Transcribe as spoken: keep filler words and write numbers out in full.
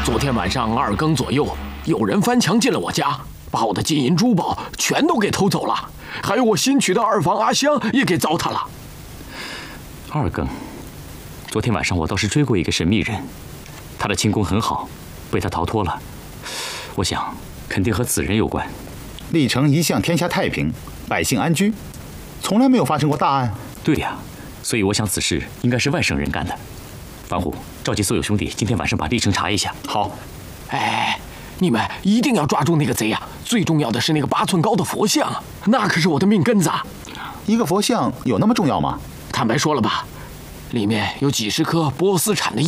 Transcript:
昨天晚上二更左右，有人翻墙进了我家，把我的金银珠宝全都给偷走了，还有我新娶的二房阿香也给糟蹋了。 二更，昨天晚上我倒是追过一个神秘人，他的轻功很好，被他逃脱了。我想，肯定和此人有关。 历城一向天下太平，百姓安居，从来没有发生过大案。 对呀，所以我想此事应该是外省人干的。王虎，召集所有兄弟，今天晚上把历城查一下。 好。 哎，你们一定要抓住那个贼啊！最重要的是那个八寸高的佛像，那可是我的命根子啊！ 一个佛像有那么重要吗？ 坦白说了吧，里面有几十颗波斯产的